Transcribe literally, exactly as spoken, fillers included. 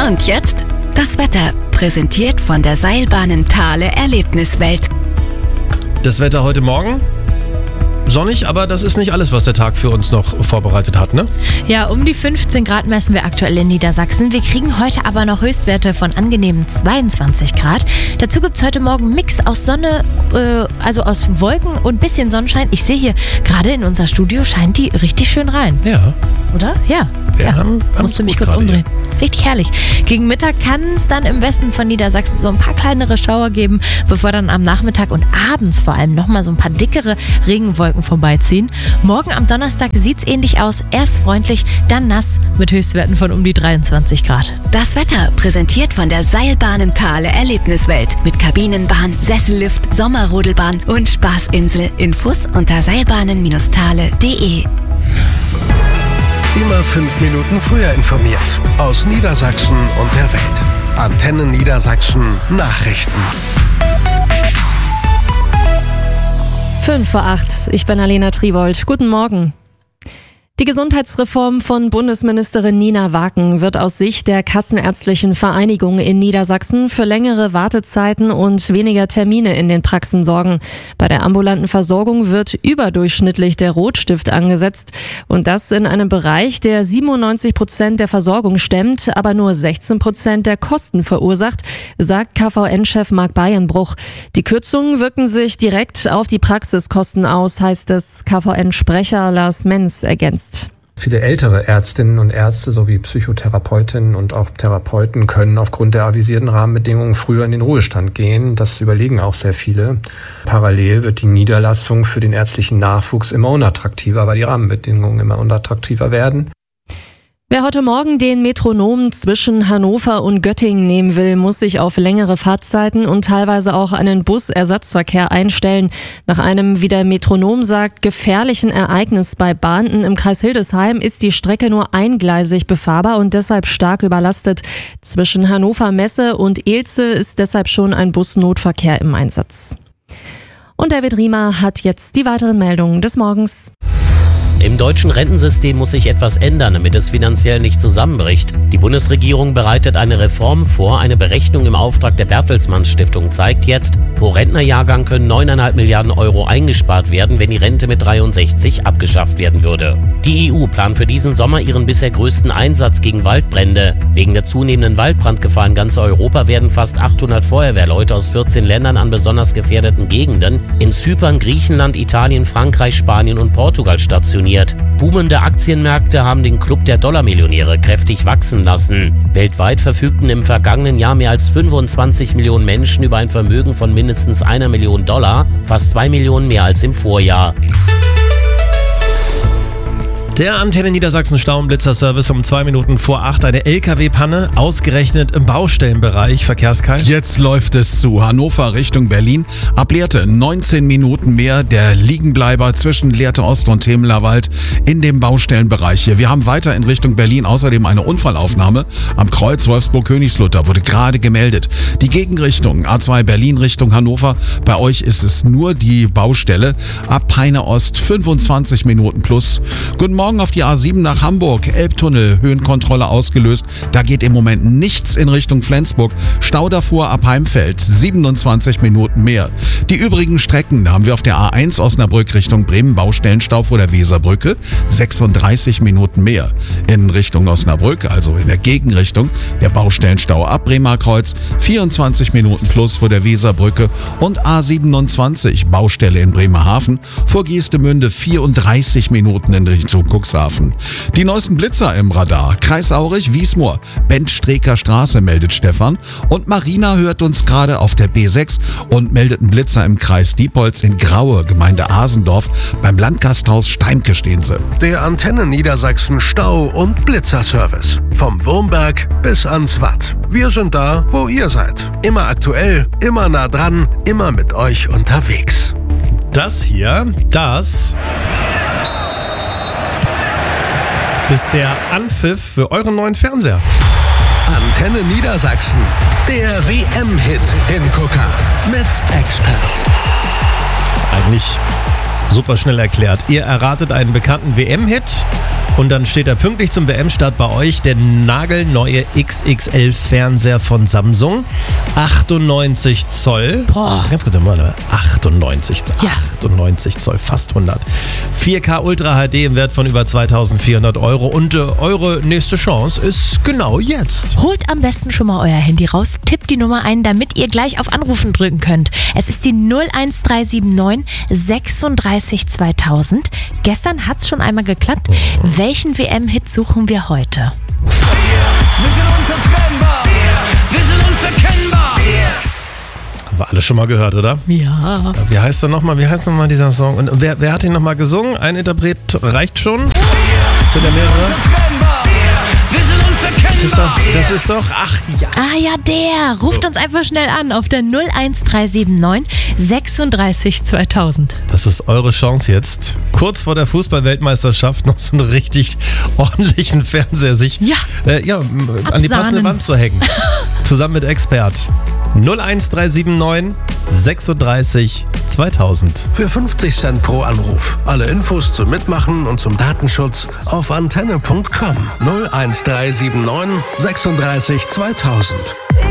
Und jetzt das Wetter, präsentiert von der Seilbahnen Thale Erlebniswelt. Das Wetter heute Morgen? Sonnig, aber das ist nicht alles, was der Tag für uns noch vorbereitet hat, ne? Ja, um die fünfzehn Grad messen wir aktuell in Niedersachsen. Wir kriegen heute aber noch Höchstwerte von angenehmen zweiundzwanzig Grad. Dazu gibt es heute Morgen einen Mix aus Sonne, äh, also aus Wolken und bisschen Sonnenschein. Ich sehe hier, gerade in unser Studio scheint die richtig schön rein. Ja. Oder? Ja. Wir ja. haben, Musst du mich kurz umdrehen. Hier. Richtig herrlich. Gegen Mittag kann es dann im Westen von Niedersachsen so ein paar kleinere Schauer geben, bevor dann am Nachmittag und abends vor allem nochmal so ein paar dickere Regenwolken vorbeiziehen. Morgen am Donnerstag sieht es ähnlich aus. Erst freundlich, dann nass mit Höchstwerten von um die dreiundzwanzig Grad. Das Wetter, präsentiert von der Seilbahnen Thale Erlebniswelt. Mit Kabinenbahn, Sessellift, Sommerrodelbahn und Spaßinsel. Infos unter seilbahnen Bindestrich thale punkt de. Immer fünf Minuten früher informiert. Aus Niedersachsen und der Welt. Antenne Niedersachsen Nachrichten. Fünf vor acht. Ich bin Alena Triwold. Guten Morgen. Die Gesundheitsreform von Bundesministerin Nina Waken wird aus Sicht der Kassenärztlichen Vereinigung in Niedersachsen für längere Wartezeiten und weniger Termine in den Praxen sorgen. Bei der ambulanten Versorgung wird überdurchschnittlich der Rotstift angesetzt und das in einem Bereich, der siebenundneunzig Prozent der Versorgung stemmt, aber nur sechzehn Prozent der Kosten verursacht, sagt K V N-Chef Marc Beyenbruch. Die Kürzungen wirken sich direkt auf die Praxiskosten aus, heißt es. K V N-Sprecher Lars Menz ergänzt. Viele ältere Ärztinnen und Ärzte sowie Psychotherapeutinnen und auch Therapeuten können aufgrund der avisierten Rahmenbedingungen früher in den Ruhestand gehen. Das überlegen auch sehr viele. Parallel wird die Niederlassung für den ärztlichen Nachwuchs immer unattraktiver, weil die Rahmenbedingungen immer unattraktiver werden. Wer heute Morgen den Metronom zwischen Hannover und Göttingen nehmen will, muss sich auf längere Fahrtzeiten und teilweise auch einen Busersatzverkehr einstellen. Nach einem, wie der Metronom sagt, gefährlichen Ereignis bei Bahnten im Kreis Hildesheim ist die Strecke nur eingleisig befahrbar und deshalb stark überlastet. Zwischen Hannover Messe und Elze ist deshalb schon ein Busnotverkehr im Einsatz. Und David Riemer hat jetzt die weiteren Meldungen des Morgens. Im deutschen Rentensystem muss sich etwas ändern, damit es finanziell nicht zusammenbricht. Die Bundesregierung bereitet eine Reform vor. Eine Berechnung im Auftrag der Bertelsmann Stiftung zeigt jetzt, pro Rentnerjahrgang können neuneinhalb Milliarden Euro eingespart werden, wenn die Rente mit dreiundsechzig abgeschafft werden würde. Die E U plant für diesen Sommer ihren bisher größten Einsatz gegen Waldbrände. Wegen der zunehmenden Waldbrandgefahr in ganz Europa werden fast achthundert Feuerwehrleute aus vierzehn Ländern an besonders gefährdeten Gegenden in Zypern, Griechenland, Italien, Frankreich, Spanien und Portugal stationiert. Boomende Aktienmärkte haben den Club der Dollarmillionäre kräftig wachsen lassen. Weltweit verfügten im vergangenen Jahr mehr als fünfundzwanzig Millionen Menschen über ein Vermögen von mindestens einer Million Dollar, fast zwei Millionen mehr als im Vorjahr. Der Antenne Niedersachsen Stauenblitzer-Service um zwei Minuten vor acht. Eine L K W-Panne, ausgerechnet im Baustellenbereich. Verkehrskeil. Jetzt läuft es zu Hannover Richtung Berlin. Ab Lehrte neunzehn Minuten mehr. Der Liegenbleiber zwischen Lehrte Ost und Temelerwald in dem Baustellenbereich hier. Wir haben weiter in Richtung Berlin außerdem eine Unfallaufnahme. Am Kreuz Wolfsburg-Königslutter wurde gerade gemeldet. Die Gegenrichtung A zwei Berlin Richtung Hannover. Bei euch ist es nur die Baustelle. Ab Peine Ost fünfundzwanzig Minuten plus. Guten Morgen. Auf die A sieben nach Hamburg, Elbtunnel, Höhenkontrolle ausgelöst. Da geht im Moment nichts in Richtung Flensburg. Stau davor ab Heimfeld, siebenundzwanzig Minuten mehr. Die übrigen Strecken, da haben wir auf der A eins Osnabrück Richtung Bremen Baustellenstau vor der Weserbrücke, sechsunddreißig Minuten mehr. In Richtung Osnabrück, also in der Gegenrichtung, der Baustellenstau ab Bremerkreuz, vierundzwanzig Minuten plus vor der Weserbrücke und A siebenundzwanzig, Baustelle in Bremerhaven, vor Geestemünde vierunddreißig Minuten in Richtung Cuxhaven. Die neuesten Blitzer im Radar. Kreis Aurich, Wiesmoor, Bentstreker Straße, meldet Stefan. Und Marina hört uns gerade auf der B sechs und meldet einen Blitzer im Kreis Diepholz in Graue, Gemeinde Asendorf. Beim Landgasthaus Steimke stehen sie. Der Antenne Niedersachsen Stau- und Blitzerservice. Vom Wurmberg bis ans Watt. Wir sind da, wo ihr seid. Immer aktuell, immer nah dran, immer mit euch unterwegs. Das hier, das ist der Anpfiff für euren neuen Fernseher. Antenne Niedersachsen, der W M-Hit-Hingucker mit Expert. Ist eigentlich Super schnell erklärt. Ihr erratet einen bekannten W M-Hit und dann steht er pünktlich zum W M-Start bei euch, der nagelneue X X L-Fernseher von Samsung. achtundneunzig Zoll. Boah. Ganz kurz mal, achtundneunzig Zoll. Ja. achtundneunzig Zoll, fast hundert. vier K Ultra H D im Wert von über zweitausendvierhundert Euro. Und äh, eure nächste Chance ist genau jetzt. Holt am besten schon mal euer Handy raus, tippt die Nummer ein, damit ihr gleich auf Anrufen drücken könnt. Es ist die null eins drei sieben neun sechsunddreißig zweitausend. Gestern hat es schon einmal geklappt. Welchen W M-Hit suchen wir heute? Wir sind unzertrennbar. Wir sind unverkennbar. Haben wir alle schon mal gehört, oder? Ja. Wie heißt er nochmal? Wie heißt nochmal dieser Song? Und wer, wer hat ihn nochmal gesungen? Ein Interpret reicht schon? Sind ja mehrere? Wir sind unverkennbar. Das ist doch, das ist doch, ach ja. Ah ja, der. Ruft uns einfach schnell an auf der null eins drei sieben neun sechsunddreißig zweitausend. Das ist eure Chance jetzt, kurz vor der Fußball-Weltmeisterschaft noch so einen richtig ordentlichen Fernseher sich Ja. äh, ja, an die Absahnen. passende Wand zu hängen. Zusammen mit Expert. null eins drei sieben neun sechsunddreißig zweitausend. Für fünfzig Cent pro Anruf. Alle Infos zum Mitmachen und zum Datenschutz auf antenne punkt com. null eins drei sieben neun sechsunddreißig zweitausend.